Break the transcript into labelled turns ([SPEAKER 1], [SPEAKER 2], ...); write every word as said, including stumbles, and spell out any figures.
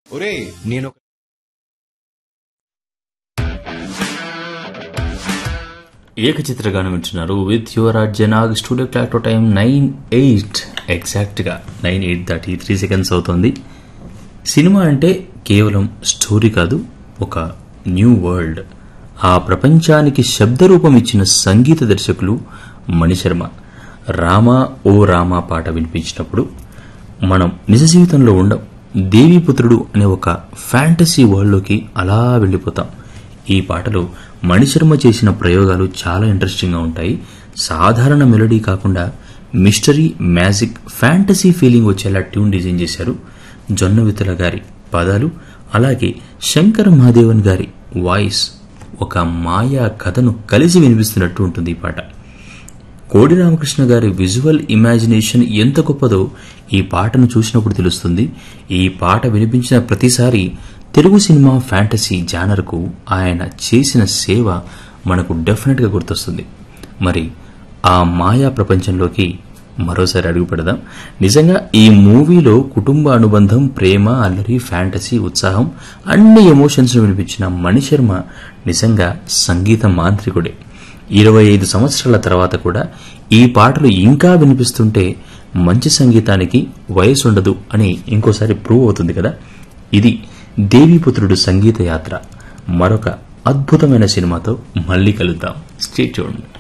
[SPEAKER 1] ఒరే నేను
[SPEAKER 2] ఏకచిత్రగానం వింటున్నారు with your జనాగ్ studio clock time nine eight ఎగ్జాక్ట్గా నైన్ ఎయిట్ దాటి త్రీ సెకండ్స్ అవుతుంది. సినిమా అంటే కేవలం స్టోరీ కాదు, ఒక న్యూ వరల్డ్. ఆ ప్రపంచానికి శబ్దరూపం ఇచ్చిన సంగీత దర్శకులు మణిశర్మ. రామా ఓ రామా పాట వినిపించినప్పుడు మనం నిజ జీవితంలో ఉండం, దేవీపుత్రుడు అనే ఒక ఫ్యాంటసీ వరల్డ్లోకి అలా వెళ్ళిపోతాం. ఈ పాటలో మణిశర్మ చేసిన ప్రయోగాలు చాలా ఇంట్రెస్టింగ్గా ఉంటాయి. సాధారణ మెలోడీ కాకుండా మిస్టరీ, మ్యాజిక్, ఫ్యాంటసీ ఫీలింగ్ వచ్చేలా ట్యూన్ డిజైన్ చేశారు. జొన్నవిత్తల గారి పదాలు, అలాగే శంకర మహాదేవన్ గారి వాయిస్ ఒక మాయా కథను కలిసి వినిపిస్తున్నట్టు ఉంటుంది ఈ పాట. కోడి రామకృష్ణ గారి విజువల్ ఇమాజినేషన్ ఎంత గొప్పదో ఈ పాటను చూసినప్పుడు తెలుస్తుంది. ఈ పాట వినిపించిన ప్రతిసారి తెలుగు సినిమా ఫ్యాంటసీ జానర్కు ఆయన చేసిన సేవ మనకు డెఫినెట్ గా గుర్తొస్తుంది. మరి ఆ మాయా ప్రపంచంలోకి మరోసారి అడుగు పెడదాం. నిజంగా ఈ మూవీలో కుటుంబ అనుబంధం, ప్రేమ, అల్లరి, ఫ్యాంటసీ, ఉత్సాహం అన్ని ఎమోషన్స్ వినిపించిన మణిశర్మ నిజంగా సంగీత మాంత్రికుడే. ఇరవై ఐదు సంవత్సరాల తర్వాత కూడా ఈ పాటలు ఇంకా వినిపిస్తుంటే మంచి సంగీతానికి వయసు ఉండదు అని ఇంకోసారి ప్రూవ్ అవుతుంది కదా. ఇది దేవీపుత్రుడు సంగీత యాత్ర. మరొక అద్భుతమైన సినిమాతో మళ్ళీ కలుద్దాం. Stay tuned.